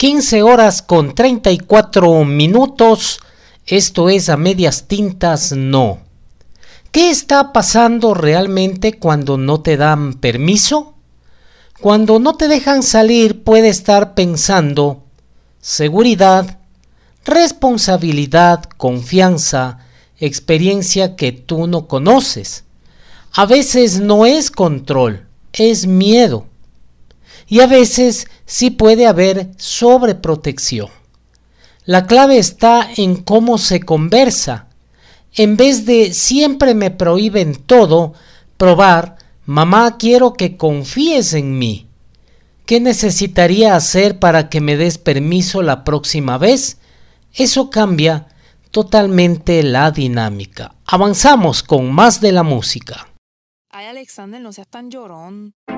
15 horas con 34 minutos. Esto es A Medias Tintas No. ¿Qué está pasando realmente cuando no te dan permiso? Cuando no te dejan salir, puede estar pensando seguridad, responsabilidad, confianza, experiencia que tú no conoces. A veces no es control, es miedo. Y a veces sí puede haber sobreprotección. La clave está en cómo se conversa. En vez de siempre me prohíben todo, probar, mamá, quiero que confíes en mí. ¿Qué necesitaría hacer para que me des permiso la próxima vez? Eso cambia totalmente la dinámica. Avanzamos con más de la música. Ay, Alexander, no seas tan llorón.